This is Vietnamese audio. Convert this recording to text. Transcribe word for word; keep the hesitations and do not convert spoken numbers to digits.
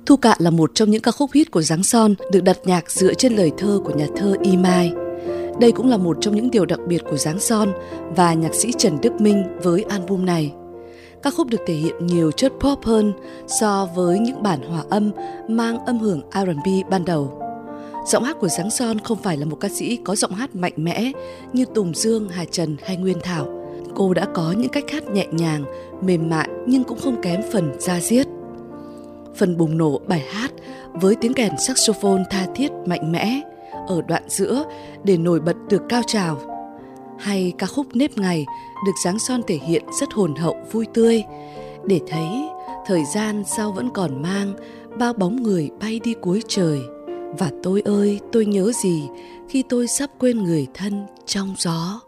Thu Cạn là một trong những ca khúc hit của Giáng Son, được đặt nhạc dựa trên lời thơ của nhà thơ Y Mai. Đây cũng là một trong những điều đặc biệt của Giáng Son và nhạc sĩ Trần Đức Minh với album này. Ca khúc được thể hiện nhiều chất pop hơn so với những bản hòa âm mang âm hưởng R and B ban đầu. Giọng hát của Giáng Son không phải là một ca sĩ có giọng hát mạnh mẽ như Tùng Dương, Hà Trần hay Nguyên Thảo. Cô đã có những cách hát nhẹ nhàng, mềm mại nhưng cũng không kém phần da diết. Phần bùng nổ bài hát với tiếng kèn saxophone tha thiết mạnh mẽ ở đoạn giữa để nổi bật được cao trào. Hay ca khúc Nếp Ngày được Giáng Son thể hiện rất hồn hậu vui tươi, để thấy thời gian sao vẫn còn mang bao bóng người bay đi cuối trời. Và tôi ơi, tôi nhớ gì khi tôi sắp quên người thân trong gió.